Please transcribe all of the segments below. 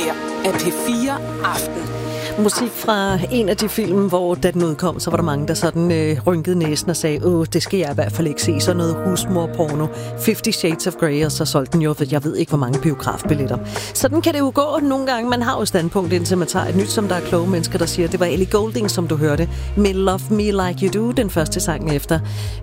her er P4 Aften. Musik fra en af de film, hvor da den udkom, så var der mange, der sådan rynkede næsen og sagde, det skal jeg i hvert fald ikke se, sådan noget husmorporno, 50 Shades of Grey, og så solgte den jo, jeg ved ikke, hvor mange biografbilletter. Sådan kan det jo gå nogle gange. Man har jo standpunkt, indtil man tager et nyt, som der er kloge mennesker, der siger, det var Ellie Goulding, som du hørte, med Love Me Like You Do, den første sang efter.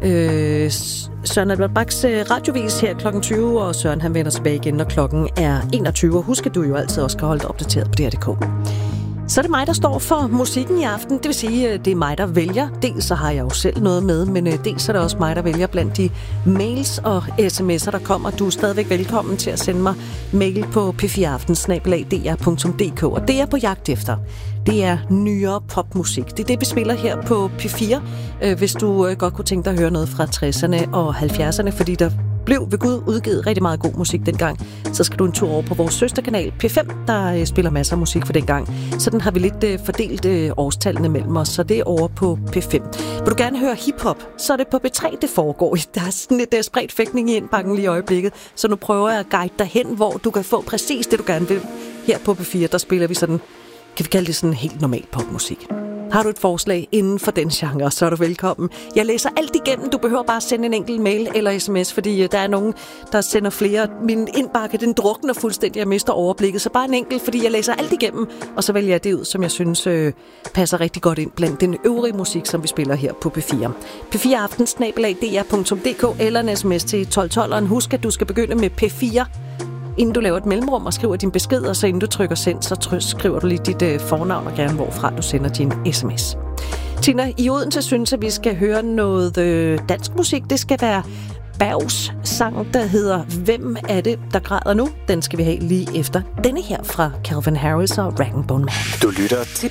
Søren Albert Bachs radiovis her kl. 20, og Søren han vender tilbage igen, når klokken er 21. Og husk, at du jo altid også skal holde dig opdateret på DR.dk. Så er det mig, der står for musikken i aften. Det vil sige, det er mig, der vælger. Dels så har jeg jo selv noget med, men dels er det også mig, der vælger blandt de mails og sms'er, der kommer. Du er stadigvæk velkommen til at sende mig mail på p4aften@dr.dk. Og det er på jagt efter, det er nyere popmusik. Det er det, vi spiller her på P4. Hvis du godt kunne tænke dig at høre noget fra 60'erne og 70'erne, fordi der blev ved Gud udgivet rigtig meget god musik dengang, så skal du en tur over på vores søsterkanal P5, der spiller masser af musik for dengang. Sådan har vi lidt fordelt årstallene mellem os, så det er over på P5. Vil du gerne høre hiphop, så er det på P3, det foregår. Der er sådan lidt spredt fægtning i indbakken lige i øjeblikket, så nu prøver jeg at guide dig hen, hvor du kan få præcis det, du gerne vil. Her på P4, der spiller vi sådan, kan vi kalde det sådan helt normal popmusik. Har du et forslag inden for den genre, så er du velkommen. Jeg læser alt igennem. Du behøver bare sende en enkelt mail eller sms, fordi der er nogen, der sender flere. Min indbakke, den drukner fuldstændig. Jeg mister overblikket. Så bare en enkelt, fordi jeg læser alt igennem, og så vælger jeg det ud, som jeg synes passer rigtig godt ind blandt den øvrige musik, som vi spiller her på P4. p4aften@dr.dk eller en sms til 1212'eren. Husk, at du skal begynde med P4, inden du laver et mellemrum og skriver din besked, og så inden du trykker send, så skriver du lige dit fornavn og gerne hvorfra du sender din sms. Tina, i Odense synes, at vi skal høre noget dansk musik. Det skal være Bergs sang, der hedder Hvem er det, der græder nu? Den skal vi have lige efter denne her fra Calvin Harris og Rag & Bone Man. Du lytter til